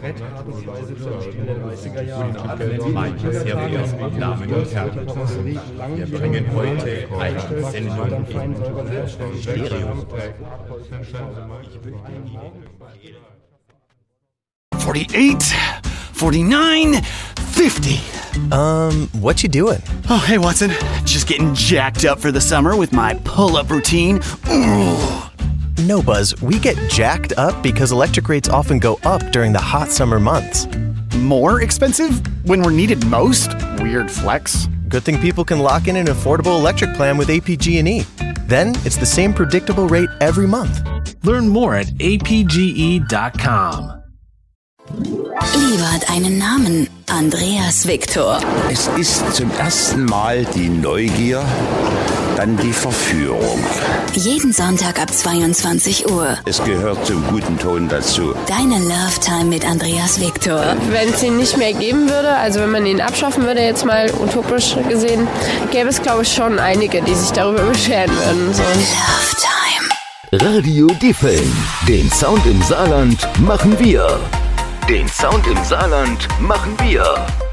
Brettweise zum Beispiel in den 30er Jahren. Meine sehr verehrten Damen und Herren, wir bringen heute eine Sendung in Stereo. 48, 49, 50. What you doing? Oh, hey, Watson. Just getting jacked up for the summer with my pull-up routine. No, Buzz, we get jacked up because electric rates often go up during the hot summer months. More expensive when we're needed most? Weird flex. Good thing people can lock in an affordable electric plan with APG&E. Then it's the same predictable rate every month. Learn more at apge.com. Liebe hat einen Namen, Andreas Victor. Es ist zum ersten Mal die Neugier, dann die Verführung. Jeden Sonntag ab 22 Uhr. Es gehört zum guten Ton dazu. Deine Love Time mit Andreas Victor. Wenn es ihn nicht mehr geben würde, also wenn man ihn abschaffen würde, jetzt mal utopisch gesehen, gäbe es, glaube ich, schon einige, die sich darüber beschweren würden. So. Love Time. Radio Diffeln. Den Sound im Saarland machen wir. Den Sound im Saarland machen wir.